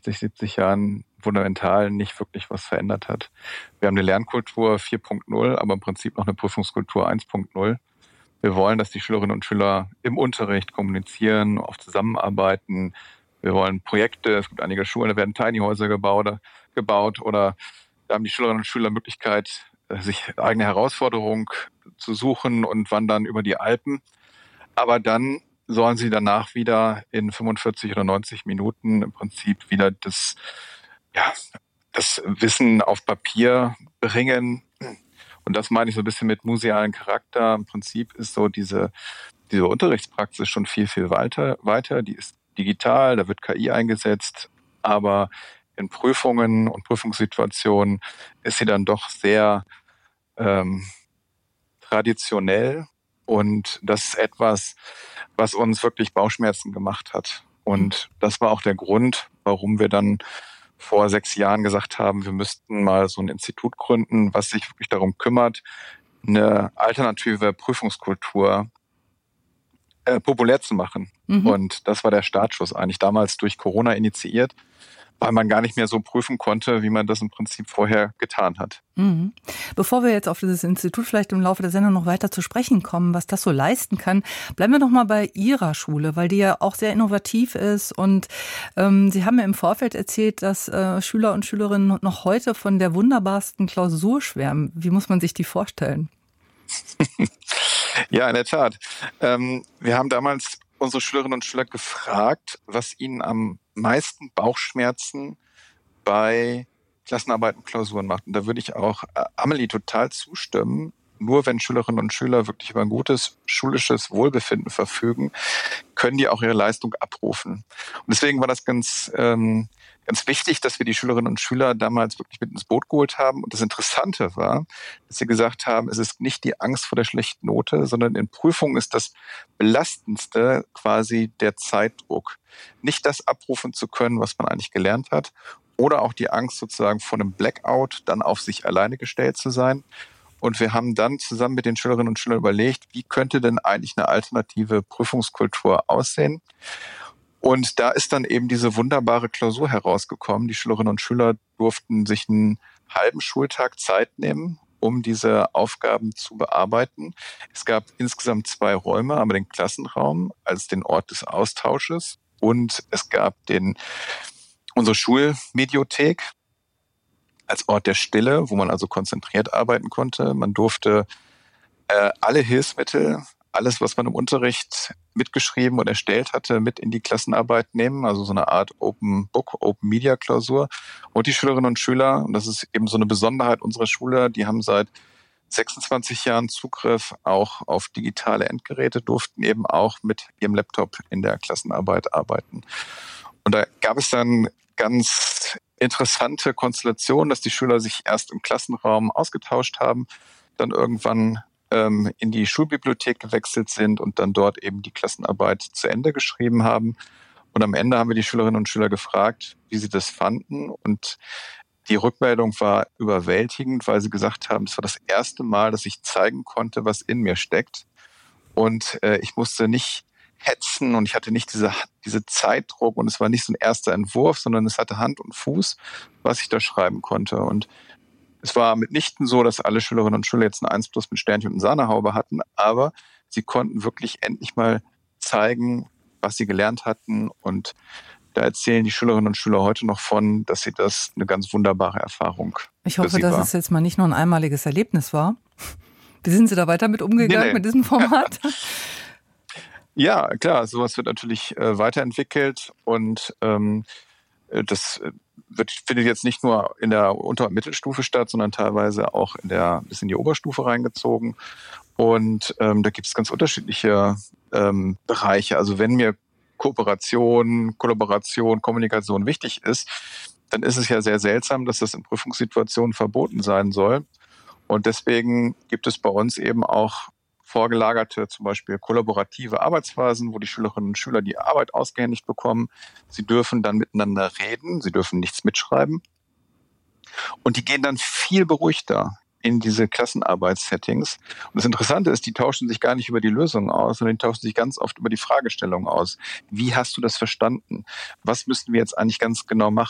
60, 70 Jahren fundamental nicht wirklich was verändert hat. Wir haben eine Lernkultur 4.0, aber im Prinzip noch eine Prüfungskultur 1.0. Wir wollen, dass die Schülerinnen und Schüler im Unterricht kommunizieren, auch zusammenarbeiten. Wir wollen Projekte, es gibt einige Schulen, da werden Tiny Häuser gebaut oder da haben die Schülerinnen und Schüler Möglichkeit, sich eigene Herausforderungen zu suchen und wandern über die Alpen. Aber dann sollen sie danach wieder in 45 oder 90 Minuten im Prinzip wieder das Wissen auf Papier bringen. Und das meine ich so ein bisschen mit musealen Charakter. Im Prinzip ist so diese Unterrichtspraxis schon viel, viel weiter. Die ist digital, da wird KI eingesetzt, aber in Prüfungen und Prüfungssituationen ist sie dann doch sehr traditionell. Und das ist etwas, was uns wirklich Bauchschmerzen gemacht hat. Und das war auch der Grund, warum wir dann vor 6 Jahren gesagt haben, wir müssten mal so ein Institut gründen, was sich wirklich darum kümmert, eine alternative Prüfungskultur populär zu machen. Und das war der Startschuss eigentlich damals durch Corona initiiert, weil man gar nicht mehr so prüfen konnte, wie man das im Prinzip vorher getan hat. Bevor wir jetzt auf dieses Institut vielleicht im Laufe der Sendung noch weiter zu sprechen kommen, was das so leisten kann, bleiben wir noch mal bei Ihrer Schule, weil die ja auch sehr innovativ ist. Und Sie haben mir im Vorfeld erzählt, dass Schüler und Schülerinnen noch heute von der wunderbarsten Klausur schwärmen. Wie muss man sich die vorstellen? Ja, in der Tat. Wir haben damals unsere Schülerinnen und Schüler gefragt, was ihnen am meisten Bauchschmerzen bei Klassenarbeiten und Klausuren macht. Und da würde ich auch Amelie total zustimmen. Nur wenn Schülerinnen und Schüler wirklich über ein gutes schulisches Wohlbefinden verfügen, können die auch ihre Leistung abrufen. Und deswegen war das ganz wichtig, dass wir die Schülerinnen und Schüler damals wirklich mit ins Boot geholt haben. Und das Interessante war, dass sie gesagt haben, es ist nicht die Angst vor der schlechten Note, sondern in Prüfungen ist das Belastendste quasi der Zeitdruck. Nicht das abrufen zu können, was man eigentlich gelernt hat. Oder auch die Angst sozusagen vor einem Blackout, dann auf sich alleine gestellt zu sein. Und wir haben dann zusammen mit den Schülerinnen und Schülern überlegt, wie könnte denn eigentlich eine alternative Prüfungskultur aussehen? Und da ist dann eben diese wunderbare Klausur herausgekommen. Die Schülerinnen und Schüler durften sich einen halben Schultag Zeit nehmen, um diese Aufgaben zu bearbeiten. Es gab insgesamt 2 Räume, einmal den Klassenraum als den Ort des Austausches und es gab unsere Schulmediothek als Ort der Stille, wo man also konzentriert arbeiten konnte. Man durfte alle Hilfsmittel, alles, was man im Unterricht mitgeschrieben und erstellt hatte, mit in die Klassenarbeit nehmen, also so eine Art Open Book, Open Media Klausur. Und die Schülerinnen und Schüler, und das ist eben so eine Besonderheit unserer Schule, die haben seit 26 Jahren Zugriff auch auf digitale Endgeräte, durften eben auch mit ihrem Laptop in der Klassenarbeit arbeiten. Und da gab es dann ganz interessante Konstellationen, dass die Schüler sich erst im Klassenraum ausgetauscht haben, dann irgendwann in die Schulbibliothek gewechselt sind und dann dort eben die Klassenarbeit zu Ende geschrieben haben. Und am Ende haben wir die Schülerinnen und Schüler gefragt, wie sie das fanden. Und die Rückmeldung war überwältigend, weil sie gesagt haben, es war das erste Mal, dass ich zeigen konnte, was in mir steckt. Und ich musste nicht hetzen und ich hatte nicht diese Zeitdruck und es war nicht so ein erster Entwurf, sondern es hatte Hand und Fuß, was ich da schreiben konnte. Und es war mitnichten so, dass alle Schülerinnen und Schüler jetzt ein 1+ mit Sternchen und Sahnehaube hatten, aber sie konnten wirklich endlich mal zeigen, was sie gelernt hatten. Und da erzählen die Schülerinnen und Schüler heute noch von, dass sie das eine ganz wunderbare Erfahrung Ich hoffe, dass es jetzt mal nicht nur ein einmaliges Erlebnis war. Wie sind Sie da weiter mit umgegangen mit diesem Format? Ja, klar, sowas wird natürlich weiterentwickelt und das findet jetzt nicht nur in der Unter- und Mittelstufe statt, sondern teilweise auch bis in die Oberstufe reingezogen. Und da gibt es ganz unterschiedliche Bereiche. Also wenn mir Kollaboration, Kommunikation wichtig ist, dann ist es ja sehr seltsam, dass das in Prüfungssituationen verboten sein soll. Und deswegen gibt es bei uns eben auch vorgelagerte, zum Beispiel kollaborative Arbeitsphasen, wo die Schülerinnen und Schüler die Arbeit ausgehändigt bekommen. Sie dürfen dann miteinander reden, sie dürfen nichts mitschreiben. Und die gehen dann viel beruhigter in diese Klassenarbeitssettings. Und das Interessante ist, die tauschen sich gar nicht über die Lösungen aus, sondern die tauschen sich ganz oft über die Fragestellung aus. Wie hast du das verstanden? Was müssten wir jetzt eigentlich ganz genau machen?